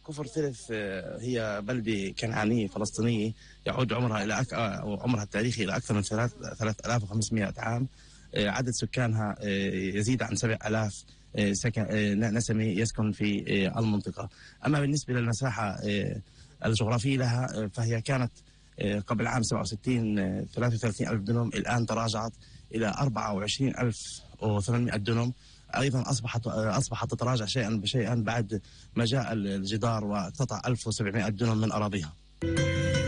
كفر ثلث هي بلدة كنعانية فلسطينية يعود عمرها أو عمرها التاريخي إلى أكثر من 3500 عام. عدد سكانها يزيد عن 7000 نسمة يسكن في المنطقة. أما بالنسبة للمساحة الجغرافية لها فهي كانت قبل عام 67 33 ألف دنم، الآن تراجعت إلى 24,800 دنم. أيضا أصبحت تتراجع شيئا بشيئا بعد ما جاء الجدار واقتطع 1700 دنم من أراضيها.